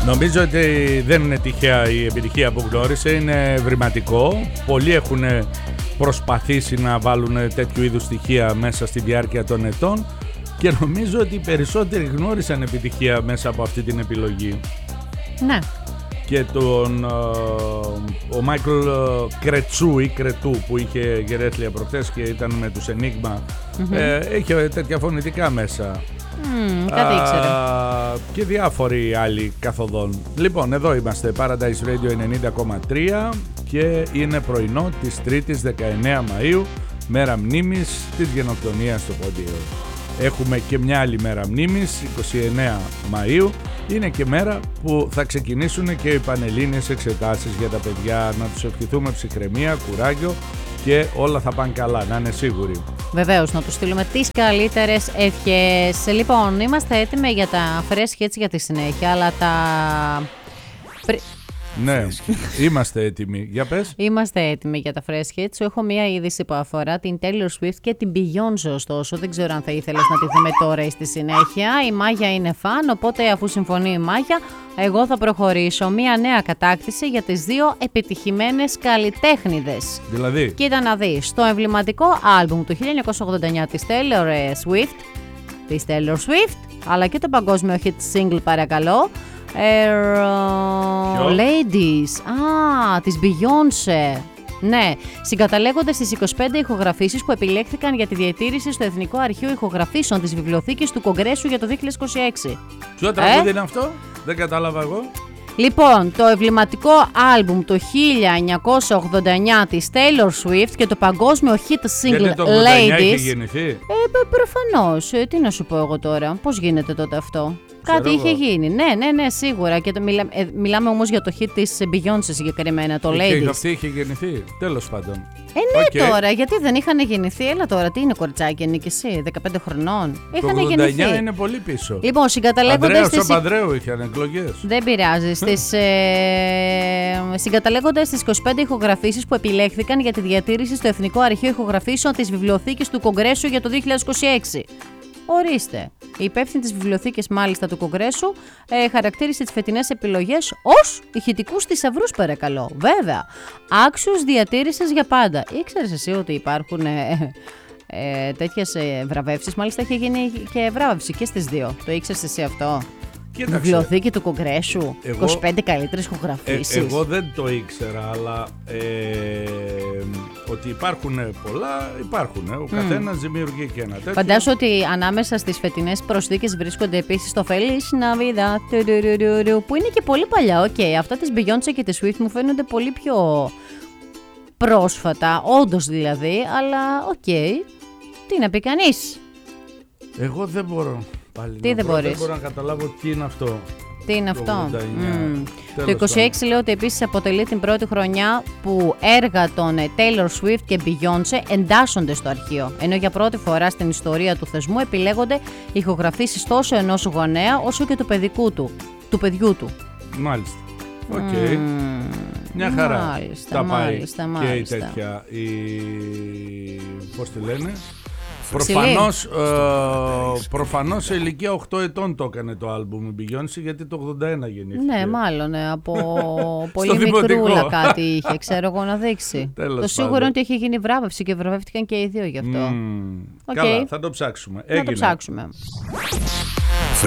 Νομίζω ότι δεν είναι τυχαία η επιτυχία που γνώρισε, είναι ευρηματικό. Πολλοί έχουν προσπαθήσει να βάλουν τέτοιου είδους στοιχεία μέσα στη διάρκεια των ετών και νομίζω ότι οι περισσότεροι γνώρισαν επιτυχία μέσα από αυτή την επιλογή. Ναι. Και ο Μάικλ Κρετσού ή Κρετού που είχε γενέθλια προχθές και ήταν με τους Ενίγμα, είχε τέτοια φωνητικά μέσα. Κάτι ήξερε. Και διάφοροι άλλοι καθοδόν. Λοιπόν, εδώ είμαστε, Paradise Radio 90,3 και είναι πρωινό της 3ης 19 Μαΐου, μέρα μνήμης της γενοκτονίας στο Πόντιο. Έχουμε και μια άλλη μέρα μνήμης, 29 Μαΐου. Είναι και μέρα που θα ξεκινήσουν και οι πανελλήνιες εξετάσεις για τα παιδιά. Να τους ευχηθούμε ψυχραιμία, κουράγιο και όλα θα πάνε καλά, να είναι σίγουροι. Βεβαίως, να τους στείλουμε τις καλύτερες ευχές. Λοιπόν, είμαστε έτοιμοι για τα fresh hits για τη συνέχεια, αλλά Ναι, είμαστε έτοιμοι. Για πες. Είμαστε έτοιμοι για τα fresh hits. Έχω μία είδηση που αφορά την Taylor Swift και την Beyoncé, ωστόσο. Δεν ξέρω αν θα ήθελες να τη δούμε τώρα ή στη συνέχεια. Η Μάγια είναι φαν, οπότε αφού συμφωνεί η Μάγια, εγώ θα προχωρήσω. Μία νέα κατάκτηση για τις δύο επιτυχημένες καλλιτέχνηδες. Δηλαδή. Κοίτα να δεις. Το εμβληματικό άλμπουμ του 1989 της Taylor Swift, αλλά και το παγκόσμιο hit single, παρακαλώ, Ladies, της Beyoncé. Ναι, συγκαταλέγονται στις 25 ηχογραφήσεις που επιλέχθηκαν για τη διατήρηση στο Εθνικό Αρχείο Ηχογραφήσεων της Βιβλιοθήκης του Κογκρέσου για το 2026. Ποιο τραγούδι είναι αυτό? Δεν κατάλαβα εγώ. Λοιπόν, το εμβληματικό άλμπουμ το 1989 της Taylor Swift και το παγκόσμιο hit single Γιατί το 89 Ladies. είχε γεννηθεί. Προφανώς. Τι να σου πω εγώ τώρα, πώς γίνεται τότε αυτό? Κάτι είχε γίνει. Ναι, σίγουρα. Και μιλάμε όμως για το hit της Beyoncé συγκεκριμένα, το Ladies. Αυτή είχε γεννηθεί, τέλος πάντων. Ναι, τώρα, γιατί δεν είχαν γεννηθεί? Έλα τώρα, τι είναι κοριτσάκι, είναι και εσύ, 15 χρονών. Είχαν γεννηθεί. Το 89 είναι πολύ πίσω. Λοιπόν, συγκαταλέγονται στις... Παπανδρέου είχαν εκλογές. Δεν πειράζει. Συγκαταλέγονται στις 25 ηχογραφήσεις που επιλέχθηκαν για τη διατήρηση στο Εθνικό Αρχείο Ηχογραφήσεων της Βιβλιοθήκης του Κογκρέσου για το 2026. Ορίστε. Η υπεύθυνη της βιβλιοθήκης, μάλιστα, του Κογκρέσου χαρακτήρισε τις φετινές επιλογές ως ηχητικούς θησαυρούς, παρακαλώ. Βέβαια, άξιους διατήρησης για πάντα. Ήξερες εσύ ότι υπάρχουν τέτοιες βραβεύσεις? Μάλιστα, είχε γίνει και βράβευση και στις δύο. Το ήξερες εσύ αυτό? Κοίταξε, βιβλιοθήκη του Κογκρέσου, 25 καλύτερες ηχογραφήσεις. Εγώ δεν το ήξερα, αλλά ότι υπάρχουν πολλά, υπάρχουν. Ο καθένας δημιουργεί και ένα τέτοιο. Φαντάσου ότι ανάμεσα στις φετινές προσθήκες βρίσκονται επίσης το Feliz Navidad, που είναι και πολύ παλιά. Αυτά της Beyoncé και της Swift μου φαίνονται πολύ πιο πρόσφατα, όντως δηλαδή, αλλά τι να πει κανείς. Εγώ δεν μπορώ. Τι δεν μπορείς? Δεν μπορώ να καταλάβω τι είναι αυτό. Τι είναι αυτό? Το 26 λέω ότι επίσης αποτελεί την πρώτη χρονιά που έργα των Taylor Swift και Beyoncé εντάσσονται στο αρχείο. Ενώ για πρώτη φορά στην ιστορία του θεσμού επιλέγονται ηχογραφήσεις τόσο ενός γονέα όσο και του παιδιού του. Μάλιστα. Μια χαρά. Τα πάει και η τέτοια. Πώς τη λένε? Προφανώς σε ηλικία 8 ετών το έκανε το άλμπουμ η Beyoncé, γιατί το 81 γεννήθηκε. Ναι, μάλλον από πολύ μικρούλα κάτι είχε, ξέρω εγώ, να δείξει. Το σίγουρο είναι ότι είχε γίνει βράβευση και βραβεύτηκαν και οι δύο γι' αυτό. Καλά, θα το ψάξουμε. Θα το ψάξουμε.